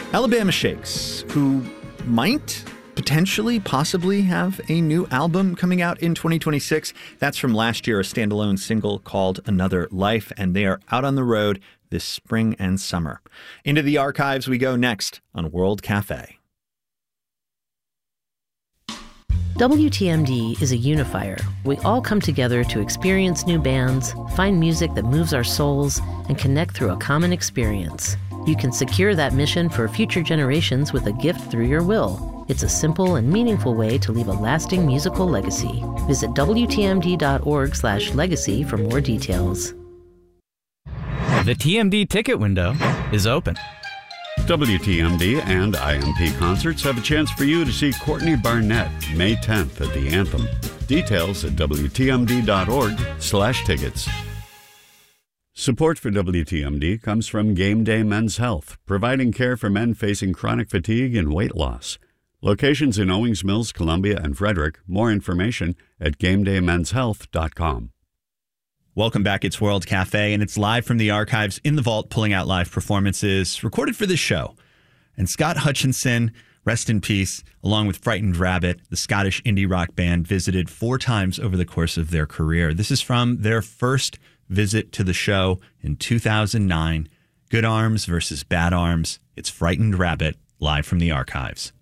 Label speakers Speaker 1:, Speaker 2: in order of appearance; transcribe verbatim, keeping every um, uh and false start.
Speaker 1: Alabama Shakes, who might potentially, possibly have a new album coming out in twenty twenty-six. That's from last year, a standalone single called Another Life, and they are out on the road this spring and summer. Into the archives we go next on World Cafe.
Speaker 2: W T M D is a unifier. We all come together to experience new bands, find music that moves our souls, and connect through a common experience. You can secure that mission for future generations with a gift through your will. It's a simple and meaningful way to leave a lasting musical legacy. Visit W T M D dot org slash legacy for more details.
Speaker 3: The T M D ticket window is open.
Speaker 4: W T M D and I M P Concerts have a chance for you to see Courtney Barnett May tenth at the Anthem. Details at W T M D dot org slash tickets. Support for W T M D comes from Game Day Men's Health, providing care for men facing chronic fatigue and weight loss. Locations in Owings Mills, Columbia, and Frederick. More information at game day men's health dot com.
Speaker 1: Welcome back. It's World Cafe, and it's live from the archives in the vault, pulling out live performances recorded for this show. And Scott Hutchinson, rest in peace, along with Frightened Rabbit, the Scottish indie rock band, visited four times over the course of their career. This is from their first visit to the show in two thousand nine. Good Arms versus Bad Arms. It's Frightened Rabbit, live from the archives.